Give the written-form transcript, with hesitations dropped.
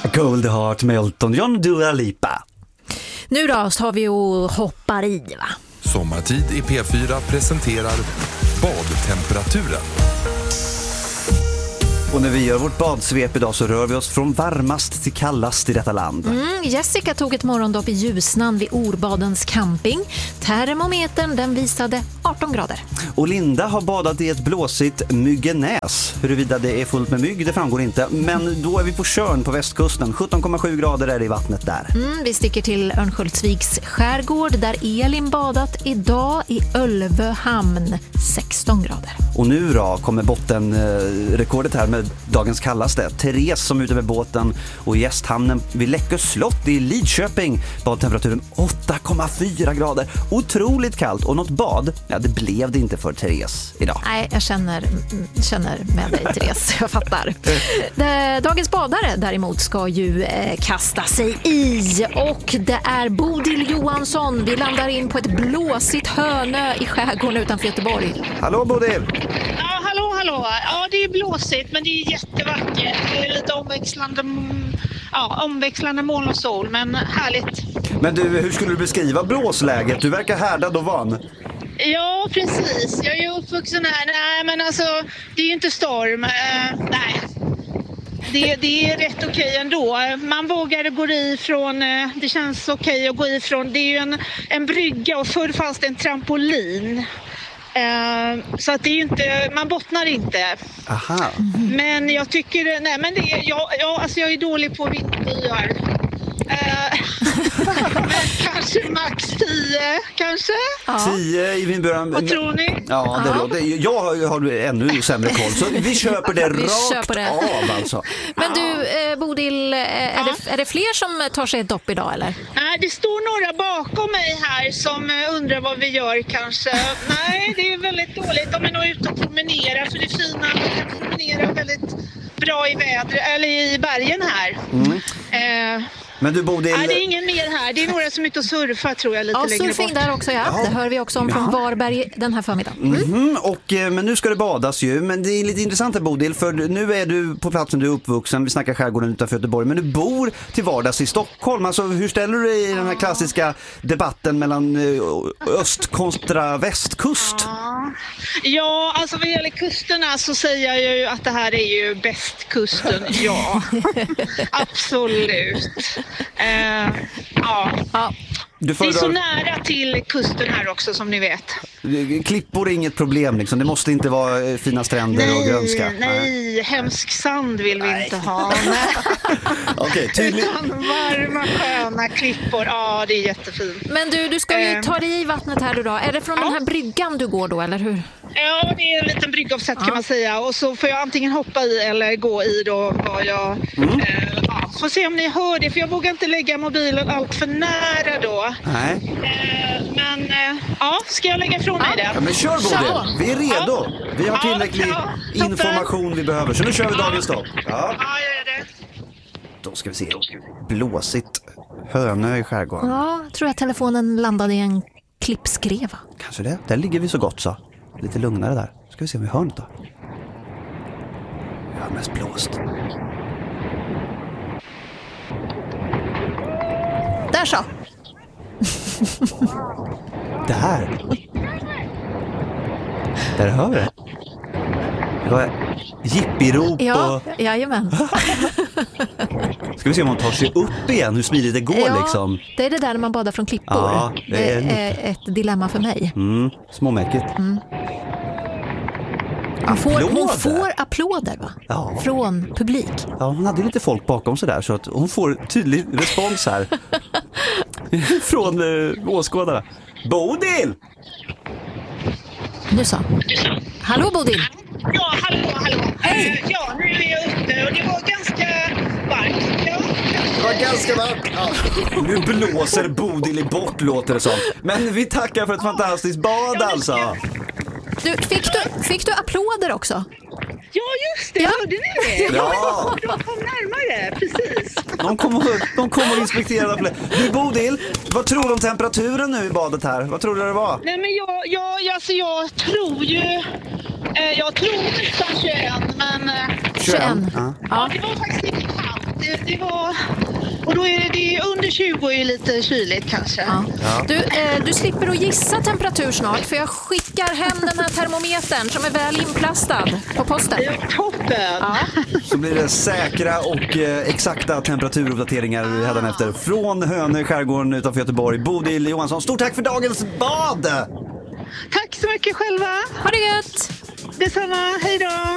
Cold Heart med Elton John, Dua Lipa. Nu då tar vi och hoppar i, va? Sommartid i P4 presenterar badtemperaturen. Och när vi gör vårt badsvep idag så rör vi oss från varmast till kallast i detta land. Jessica tog ett morgondopp i Ljusnan vid Orbadens camping. Termometern den visade 18 grader. Och Linda har badat i ett blåsigt Myggenäs. Huruvida det är fullt med mygg, det framgår inte. Men då är vi på Tjörn på västkusten. 17,7 grader är det i vattnet där. Vi sticker till Örnsköldsviks skärgård där Elin badat idag i Ölvehamn. 16 grader. Och nu då kommer bottenrekordet här med dagens kallaste. Therese som är ute med båten och i gästhamnen vid Läckö slott i Lidköping. Badtemperaturen 8,4 grader. Otroligt kallt och något bad, ja det blev det inte för Therese idag. Nej, jag känner med dig Therese, jag fattar. Dagens badare däremot ska ju kasta sig i och det är Bodil Johansson. Vi landar in på ett blåsigt Hönö i skärgården utanför Göteborg. Hallå Bodil! Ja, hallå. Ja, det är blåsigt men det är jättevackert. Det är lite omväxlande moln och sol, men härligt. Men du, hur skulle du beskriva blåsläget? Du verkar härdad och van. Ja, precis. Jag är ju uppvuxen här. Nej, men alltså, det är ju inte storm. Nej. Det är rätt okej ändå. Man vågar gå ifrån, det känns okej att gå ifrån. Det är ju en brygga och förr fanns det en trampolin. Så att det är ju inte, man bottnar inte. Aha. Men jag tycker, nej men det, jag är dålig på vindbyar. Men kanske max 10, kanske? 10 i vindbyar. Vad tror ni? Ja, det låter. Jag har ännu sämre koll, så vi köper det rakt av alltså. Men du, Bodil, är det fler som tar sig ett dopp idag eller? Nej, det står några bakom mig här som undrar vad vi gör kanske. Nej, det är väldigt dåligt. De är nog ute och promenerar, för det är fina. De kan promenera väldigt bra i vädret, eller i bergen här. Men du Bodil... Nej, det är ingen mer här. Det är några som är ute och surfar tror jag lite längre bort. Surfing där också, ja. Det hör vi också om från Varberg den här förmiddagen. Men nu ska det badas ju. Men det är lite intressant här Bodil, för nu är du på platsen du är uppvuxen. Vi snackar skärgården utanför Göteborg. Men du bor till vardags i Stockholm. Alltså, hur ställer du dig i den här klassiska debatten mellan öst kontra västkust? Ja, alltså vad gäller kusterna så säger jag ju att det här är ju bästkusten, ja. Absolut. Det är så nära till kusten här också som ni vet. Klippor är inget problem liksom. Det måste inte vara fina stränder och grönska. Nej, hemsk sand vill vi inte ha. Okej, tydligt. Utan varma, sköna klippor. Ja, det är jättefint. Men du ska ju ta dig i vattnet här idag. Är det från den här bryggan du går då, eller hur? Ja, det är en liten bryggovsätt kan man säga. Och så får jag antingen hoppa i eller gå i då vad jag... får se om ni hör det, för jag vågar inte lägga mobilen allt för nära då. Nej. Ska jag lägga ifrån mig det? Ja, men kör Bodil, vi är redo. Vi har tillräcklig information vi behöver. Så nu kör vi dagens stopp. Ja, jag gör det. Då ska vi se. Blåsigt Hönö i skärgården. Ja, tror jag telefonen landade i en klippskreva. Kanske det. Där ligger vi så gott så. Lite lugnare där. Ska vi se om vi hör något då. Jag har mest blåst. Där så. Där hör vi det. Det var jippirop ja, och... jajamän. Ska vi se om man tar sig upp igen, hur smidigt det går liksom. Det är det där när man badar från klippor. Ja, det är ett dilemma för mig. Småmäckigt. Hon får applåder va? Ja. Från publik. Ja, hon hade lite folk bakom sig där, så att hon får tydlig respons här. Från åskådarna. Bodil! Nu så. Hallå Bodil! Ja, hallå. Hej! Ja, nu är jag ute och det var ganska varmt. Ja. Det var ganska varmt. Ja. Nu blåser Bodil bort, låter det som. Men vi tackar för ett fantastiskt bad alltså. Fick du applåder också? Ja, just det. Hörde ni det? Ja. De kom närmare, precis. De kom och inspekterade. Du Bodil, vad tror du om temperaturen nu i badet här? Vad tror du det var? Nej, men jag tror ju... Jag tror nästan 21, men... 21. Ja, det var faktiskt inte kallt. det var... Och då är det under 20 är lite kyligt kanske. Ja. Du slipper att gissa temperatur snart, för jag skickar hem den här termometern som är väl inplastad på posten. Toppen! Ja. Så blir det säkra och exakta temperaturuppdateringar hädanefter från Hönö i skärgården utanför Göteborg. Bodil Johansson, stort tack för dagens bad! Tack så mycket själva! Ha det gött! Detsamma, hej då!